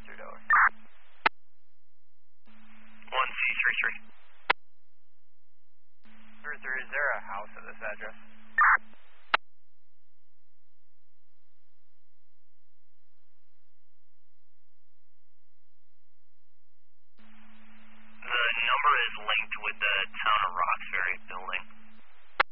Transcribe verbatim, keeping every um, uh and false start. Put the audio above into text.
three dollars. one C three three. three three, is there a house at this address? The number is linked with the town of Rock.